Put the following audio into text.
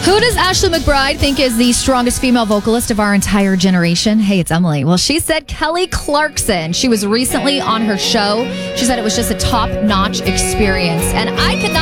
Who does Ashley McBryde think is the strongest female vocalist of our entire generation? Hey, it's Emily. Well, she said Kelly Clarkson. She was recently on her show. She said it was just a top-notch experience. And I could not